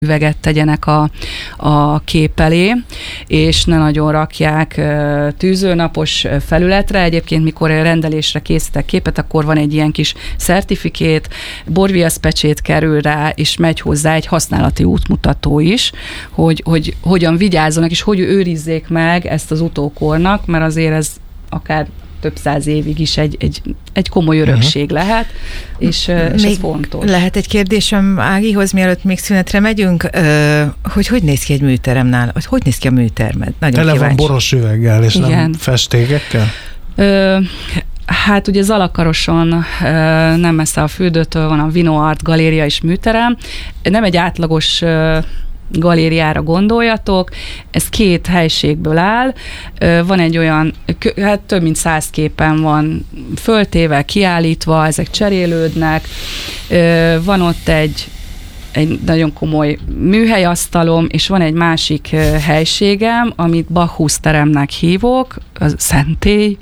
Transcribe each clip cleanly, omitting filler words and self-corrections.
üveget tegyenek a kép elé, és ne nagyon rakják tűzőnapos felületre. Egyébként, mikor rendelésre készítek képet, akkor van egy ilyen kis szertifikét, borviaszpecsét kerül rá, és megy hozzá egy használati útmutató is, hogy hogyan vigyázzanak, és hogy őrizzék meg ezt az utókornak, mert azért ez akár több száz évig is egy komoly örökség lehet, és ez fontos. Lehet egy kérdésem Ágihoz, mielőtt még szünetre megyünk, hogy néz ki egy műteremnál, vagy hogy néz ki a műtermed? Nagyon kíváncsi. Van boros üveggel, és igen. Nem festékekkel? Hát ugye Zalakaroson, nem messze a fürdőtől van a Vino Art galéria és műterem. Nem egy átlagos galériára gondoljatok, ez 2 helységből áll, van egy olyan, hát több mint 100 képen van föltéve, kiállítva, ezek cserélődnek, van ott egy nagyon komoly műhelyasztalom, és van egy másik helységem, amit Bacchus teremnek hívok, a szentély.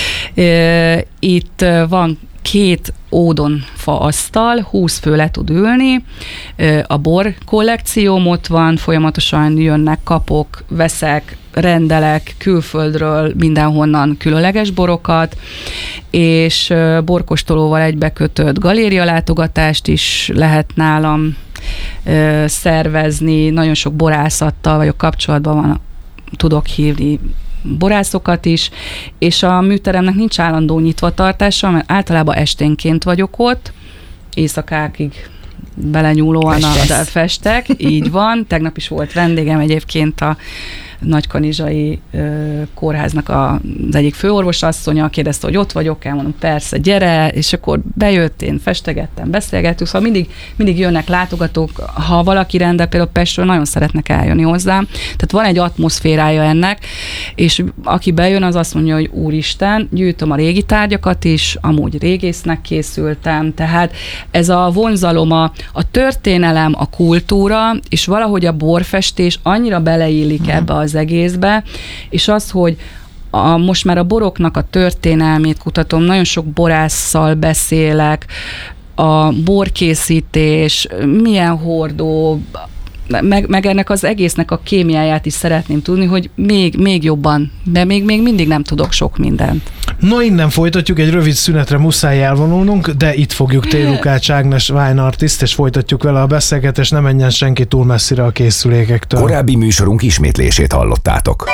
Itt van 2 ódonfa asztal, 20 fő le tud ülni, a bor kollekcióm ott van, folyamatosan jönnek, kapok, veszek, rendelek külföldről mindenhonnan különleges borokat, és borkóstolóval egybekötött galérialátogatást is lehet nálam szervezni, nagyon sok borászattal vagyok kapcsolatban, tudok hívni borászokat is, és a műteremnek nincs állandó nyitvatartása, mert általában esténként vagyok ott, éjszakákig belenyúlóan festek, így van. Tegnap is volt vendégem egyébként a Nagykanizsai kórháznak az egyik főorvosasszonya, kérdezte, hogy ott vagyok-e, mondom, persze, gyere, és akkor bejött, én festegettem, beszélgettünk, szóval mindig jönnek látogatók, ha valaki rendel, például Pestről nagyon szeretnek eljönni hozzám, tehát van egy atmoszférája ennek, és aki bejön, az azt mondja, hogy úristen, gyűjtöm a régi tárgyakat is, amúgy régésznek készültem, tehát ez a vonzalom, a történelem, a kultúra, és valahogy a borfestés annyira beleillik ebbe az egészbe, és az, hogy most már a boroknak a történelmét kutatom, nagyon sok borásszal beszélek, a borkészítés, milyen hordó, meg ennek az egésznek a kémiáját is szeretném tudni, hogy még jobban, de még mindig nem tudok sok mindent. No, innen folytatjuk, egy rövid szünetre muszáj elvonulnunk, de itt fogjuk T. Lukács Ágnes Wine Artist, és folytatjuk vele a beszélgetést, ne menjen senki túl messzire a készülékektől. Korábbi műsorunk ismétlését hallottátok.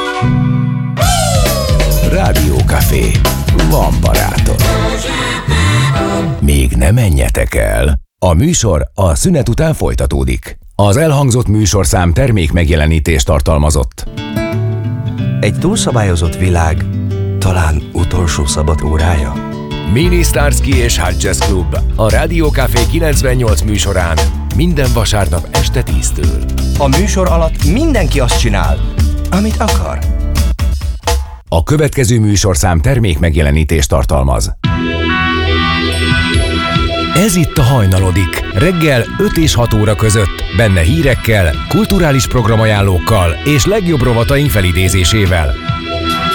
Rádió Café. Van barátom. Még ne menjetek el. A műsor a szünet után folytatódik. Az elhangzott műsorszám termékmegjelenítést tartalmazott. Egy túlszabályozott világ talán utolsó szabad órája? Mini Starsky és Hot Jazz Club a Rádió Café 98 műsorán minden vasárnap este 10-től. A műsor alatt mindenki azt csinál, amit akar. A következő műsorszám termékmegjelenítést tartalmaz. Ez itt a Hajnalodik, reggel 5 és 6 óra között, benne hírekkel, kulturális programajánlókkal és legjobb rovataink felidézésével.